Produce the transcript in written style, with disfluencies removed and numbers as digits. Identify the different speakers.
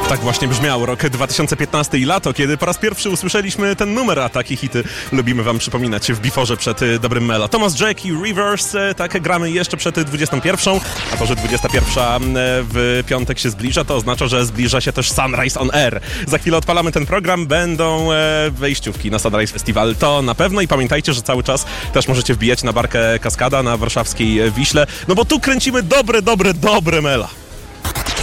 Speaker 1: Tak właśnie brzmiał rok 2015 i lato, kiedy po raz pierwszy usłyszeliśmy ten numer, a takie hity lubimy wam przypominać w biforze przed dobrym Melo. Thomas Jack i Reverse, tak gramy jeszcze przed 21, a to, że 21 w piątek się zbliża, to oznacza, że zbliża się też Sunrise on Air. Za chwilę odpalamy ten program, będą wejściówki na Sunrise Festival, to na pewno i pamiętajcie, że cały czas też możecie wbijać na barkę Kaskada na warszawskiej Wiśle, no bo tu kręcimy dobre Mela.